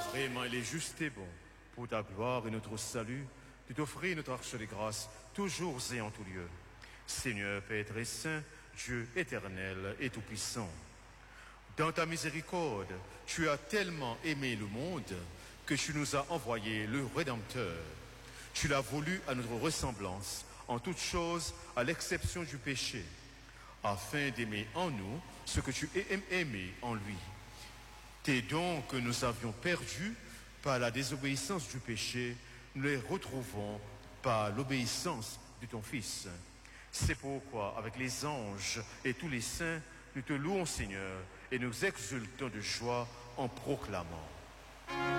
Vraiment, il est juste et bon, pour ta gloire et notre salut, de t'offrir notre arche de grâce, toujours et en tout lieu. Seigneur, Père très saint, Dieu éternel et tout-puissant, dans ta miséricorde, tu as tellement aimé le monde que tu nous as envoyé le Rédempteur. Tu l'as voulu à notre ressemblance, en toutes choses, à l'exception du péché, afin d'aimer en nous ce que tu aimes aimer en lui. Tes dons que nous avions perdus par la désobéissance du péché, nous les retrouvons par l'obéissance de ton Fils. C'est pourquoi, avec les anges et tous les saints, nous te louons, Seigneur, et nous exultons de joie en proclamant.